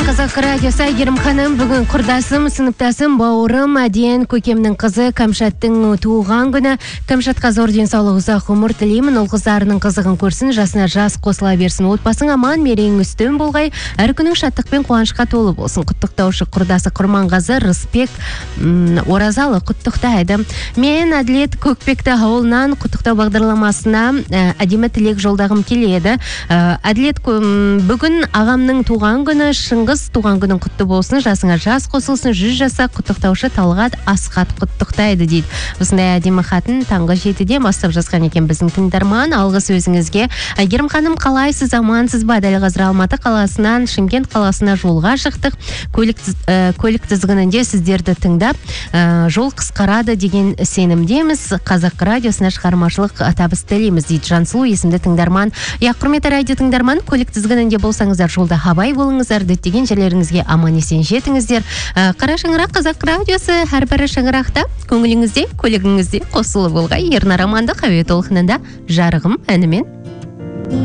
Қазақ радиосы Әйгерім ханым, бүгін құрдасым, сыныптасым, бауырым, әден көкемнің қызы Кәмшаттың туған күні. Кәмшатқа зор денсаулық, ұзақ ғұмыр тілеймін. Ол қыздарының қызығын көрсін, жасына жас қосыла берсін. Отбасың аман, мерейің үстін болғай, әр күнің шаттықпен қуанышқа толы болсын. Құттықтаушы құрдасы Құрманғазы Рысбек Оразалы құттықтайды. Мен Әділет Көкпекті ауылынан құттықтау бағдарламасына әдемі тілек жолдағым келеді. Әділет, бүгін ағамның туған күні, Шыңғыс туған күнің құтты болсын, жасыңа жас қосылсын, 100 жаса. Құттықтаушы Талғат Асқат құттықтайды дейді. Осындай әдемі хатын таңғы 7-де бастап жазған екен біздің тыңдарман. Алғыс өзіңізге. Әйгерім ханым, қалайсыз, амансыз ба? Дәл қазір Алматы қаласынан Шымкент қаласына жолға шықтық. Көлік тізгінінде сіздерді тыңдап, жол қысқарады деген сенімдеміз. Қазақ радиосына шығармашылық табыс тілейміз дейді Жансұлу есімді тыңдарман. Құрметті радио тыңдарман, көлік тізгінінде болсаңыздар, жолда абай болыңыздар, діттеген жерлеріңізге аман есен жетіңіздер. Қара шаңырақ Қазақ радиосы, әрбірі шаңырақта көңіліңізде, көлігіңізде қосылы болғай. Ернар Амандық әуе толқынында жарығым әнімен